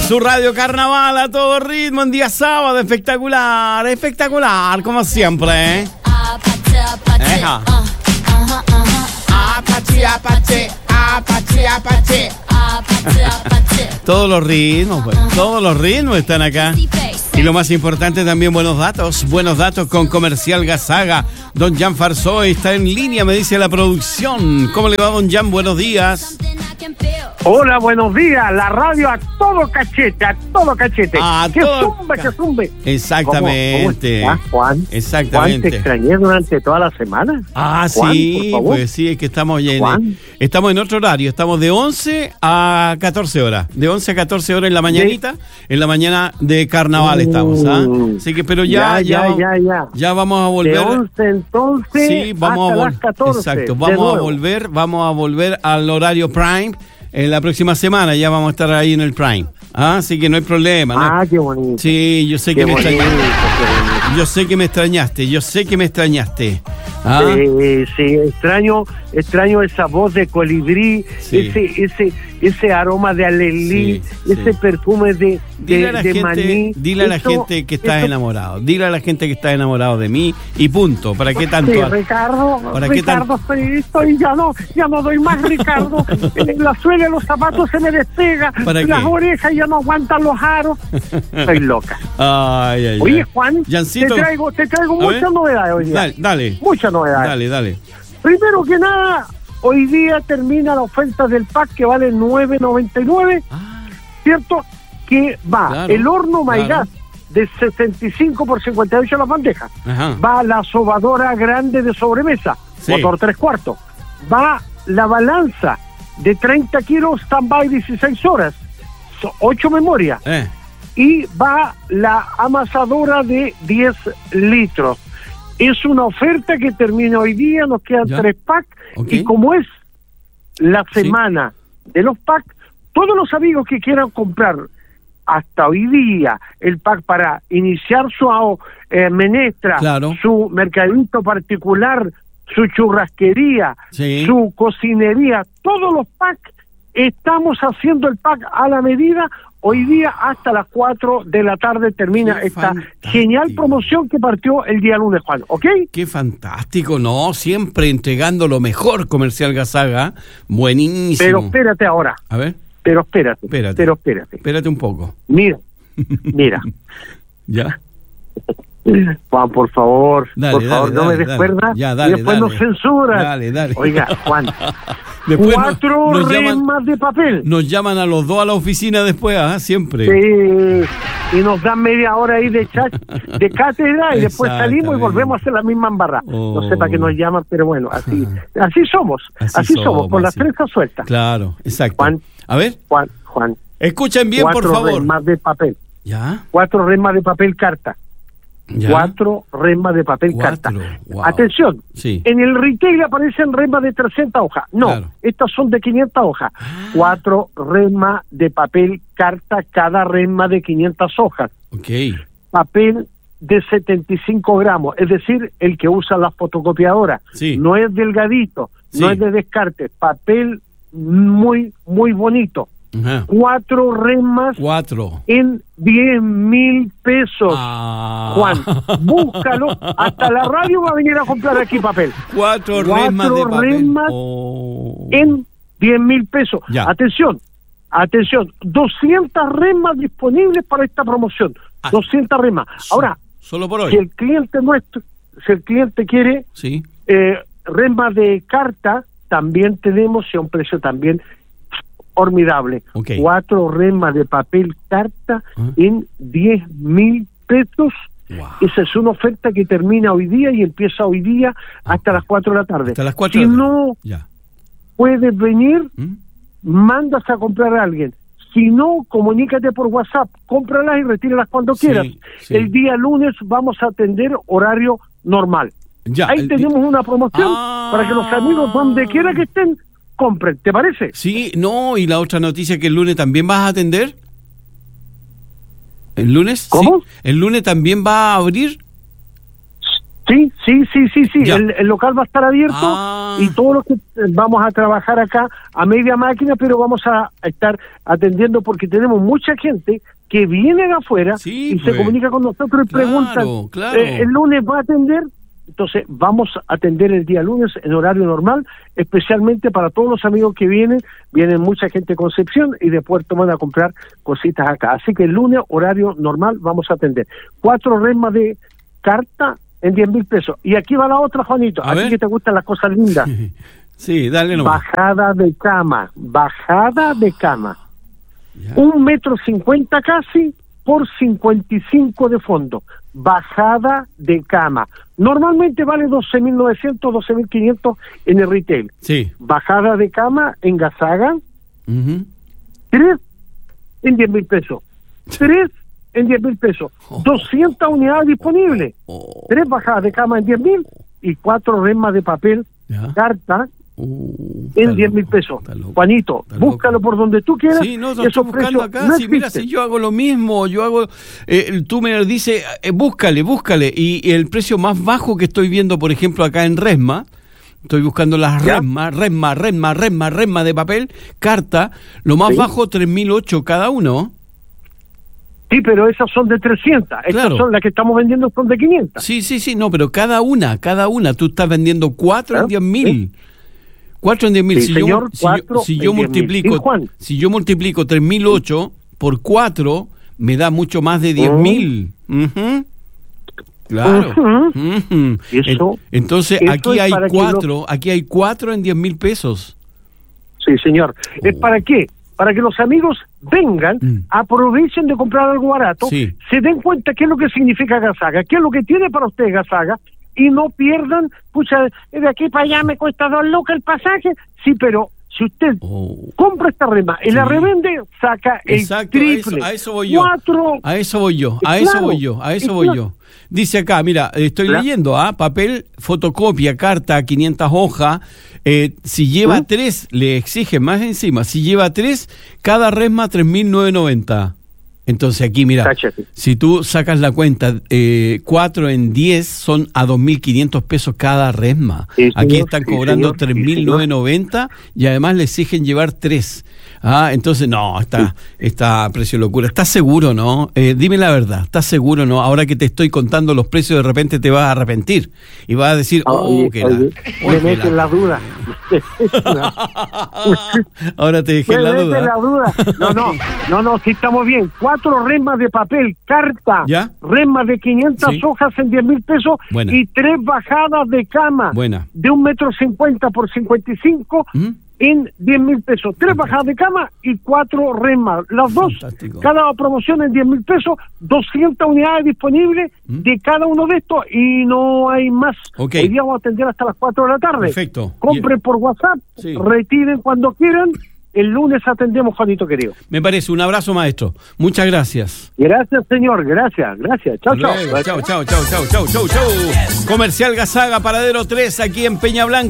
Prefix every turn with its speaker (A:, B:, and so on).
A: Su radio Carnaval a todo ritmo en día sábado, espectacular, espectacular, como siempre, ¿eh? Eja. Apache, apache, apache, apache. Todos los ritmos, pues, todos los ritmos están acá. Y lo más importante también, buenos datos con Comercial Gasaga. Don Jan Farsoy está en línea, me dice la producción. ¿Cómo le va, don Jan? Buenos días.
B: Hola, buenos días. La radio a todo cachete, a todo cachete. Que zumbe.
A: Exactamente.
B: ¿Cómo estás, Juan?
A: Exactamente.
B: Juan, te extrañé durante toda la semana.
A: Ah, Juan, sí, pues sí, es que estamos en otro horario. Estamos de 11 a 14 horas. De 11 a 14 horas en la mañanita. En la mañana de carnaval estamos, ¿ah? Así que, pero ya vamos a volver.
B: De 11 entonces,
A: sí, vamos
B: hasta
A: a
B: las 14.
A: Exacto, vamos a volver al horario prime. En la próxima semana ya vamos a estar ahí en el Prime. Así que no hay problema, ¿no?
B: Ah, qué bonito.
A: Sí, yo sé que me extrañaste. Yo sé que me extrañaste. ¿Ah?
B: Sí, extraño esa voz de colibrí, sí. ese aroma de alelí, ese perfume de maní.
A: Dile a la gente que estás enamorado. Dile a la gente que estás enamorado de mí y punto. ¿Para qué tanto?
B: Sí, Ricardo, ya no doy más, Ricardo. La suela de los zapatos se me despega. Las orejas ya no aguantan los aros. Estoy loca.
A: Ay.
B: Oye, Juan,
A: Jancito,
B: te traigo muchas novedades hoy día.
A: Dale.
B: Muchas novedades.
A: Dale.
B: Primero que nada, hoy día termina la oferta del pack que vale $9.99, ¿cierto? Que va el horno Maygas de 65 por 58 las bandejas. Ajá. Va la sobadora grande de sobremesa, motor 3/4. Va la balanza de 30 kilos, stand-by 16 horas, 8 memorias. Y va la amasadora de 10 litros. Es una oferta que termina hoy día, nos quedan 3 packs, y como es la semana de los packs, todos los amigos que quieran comprar hasta hoy día el pack para iniciar su menestra, su mercadito particular, su churrasquería, su cocinería, todos los packs, estamos haciendo el pack a la medida. Hoy día hasta las 4 de la tarde termina esta genial promoción que partió el día lunes, Juan, ¿ok?
A: Qué fantástico, ¿no? Siempre entregando lo mejor, Comercial Gasaga. Buenísimo.
B: Pero espérate ahora.
A: A ver.
B: Pero espérate.
A: Espérate un poco.
B: Mira.
A: ¿Ya?
B: Juan, por favor, no me des cuerda y después nos censuran.
A: Dale.
B: Oiga, Juan,
A: después
B: 4 remas de papel.
A: Nos llaman a los dos a la oficina después, siempre.
B: Sí, y nos dan media hora ahí de cátedra y después salimos y volvemos a hacer la misma embarrada. No sé para qué nos llaman, pero bueno, así somos, con las trenzas sueltas.
A: Claro, exacto.
B: Juan,
A: a ver.
B: Juan.
A: Escuchen bien, por favor.
B: 4 remas de papel.
A: ¿Ya?
B: 4 remas de papel carta.
A: ¿Ya?
B: 4 remas de papel carta.
A: Wow.
B: Atención, en el retail aparecen remas de 300 hojas. No, estas son de 500 hojas. 4 remas de papel carta, cada rema de 500 hojas. Papel de 75 gramos, es decir, el que usa la fotocopiadora. No es delgadito, no es de descarte. Papel muy, muy bonito. 4 remas en 10,000 pesos. Juan, búscalo. Hasta la radio va a venir a comprar aquí papel.
A: 4 remas de papel
B: en 10,000 pesos. Atención, 200 remas disponibles para esta promoción. 200 remas. Ahora,
A: solo por hoy.
B: Si el cliente quiere remas de carta, también tenemos, y a un precio también formidable. 4 remas de papel carta en 10,000 pesos. Esa es una oferta que termina hoy día y empieza hoy día hasta las 4 de la tarde. Si no puedes venir, mandas a comprar a alguien. Si no, comunícate por WhatsApp, cómpralas y retíralas cuando quieras. El día lunes vamos a atender horario normal. Ahí tenemos una promoción para que los amigos, donde quiera que estén, compren. ¿Te parece?
A: Sí, no, y la otra noticia, que el lunes también vas a atender. ¿El lunes?
B: ¿Cómo?
A: ¿El lunes también va a abrir?
B: Sí. El local va a estar abierto y todos los que vamos a trabajar acá a media máquina, pero vamos a estar atendiendo porque tenemos mucha gente que viene de afuera y se comunica con nosotros y preguntan, ¿el lunes va a atender? Entonces vamos a atender el día lunes en horario normal, especialmente para todos los amigos que vienen mucha gente de Concepción y de Puerto van a comprar cositas acá. Así que el lunes, horario normal, vamos a atender. 4 resmas de carta en 10.000 pesos. Y aquí va la otra, Juanito, a ti que te gustan las cosas lindas.
A: Sí, dale nomás.
B: Bajada de cama. Ya. 1,50 m casi por 55 de fondo. Bajada de cama. Normalmente vale 12.900, 12.500 en el retail.
A: Sí.
B: Bajada de cama en Gazaga. 3 en 10.000 pesos. 3 en 10.000 pesos. 200 unidades disponibles. 3 bajadas de cama en 10.000 y 4 resmas de papel, carta, en 10.000 pesos. Juanito, búscalo por donde tú quieras.
A: Sí, no, estoy buscando acá. Sí, mira, si yo hago lo mismo, tú me dices, búscale, y el precio más bajo que estoy viendo, por ejemplo, acá en Resma, estoy buscando las resma de papel, carta, lo más bajo 3.008 cada uno.
B: Sí, pero esas son de 300. Estas son las que estamos vendiendo, son de 500.
A: Sí, no, pero cada una. Tú estás vendiendo 4 en 10.000. 4 en 10.000. Si yo multiplico 3.008 por 4, me da mucho más de 10.000. Claro. Eso, entonces aquí hay 4 en 10.000 pesos.
B: Sí, señor. ¿Es para qué? Para que los amigos vengan, aprovechen de comprar algo barato, se den cuenta qué es lo que significa Gazaga, qué es lo que tiene para ustedes Gazaga, y no pierdan, de aquí para allá me cuesta 2 lucas el pasaje, sí, pero si usted compra esta rema y la revende, saca el triple.
A: A eso voy yo. Dice acá, mira, estoy leyendo, papel, fotocopia, carta, 500 hojas, si lleva 3, le exigen más encima, si lleva 3, cada resma 3.990. Entonces aquí, mira, si tú sacas la cuenta, 4 en 10 son a 2.500 pesos cada resma. Aquí están cobrando 3.990 y además le exigen llevar 3. Entonces, no, está precio locura. ¿Estás seguro, no? Dime la verdad, ¿estás seguro, no? Ahora que te estoy contando los precios, de repente te vas a arrepentir y vas a decir,
B: me meten la duda.
A: Ahora te dejé la duda.
B: No, sí estamos bien. 4 resmas de papel, carta, resmas de 500 hojas en 10.000 pesos y 3 bajadas de cama de 1,50 m por 55 en 10.000 pesos. 3 bajadas de cama y 4 resmas. Las dos, cada promoción en 10.000 pesos, 200 unidades disponibles de cada uno de estos y no hay más. Hoy día vamos a atender hasta las 4 de la tarde.
A: Perfecto.
B: Compren por WhatsApp, retiren cuando quieran. El lunes atendemos, Juanito querido.
A: Me parece. Un abrazo, maestro. Muchas gracias.
B: Gracias, señor. Gracias. Chau.
A: Comercial Gazaga, Paradero 3, aquí en Peña Blanca.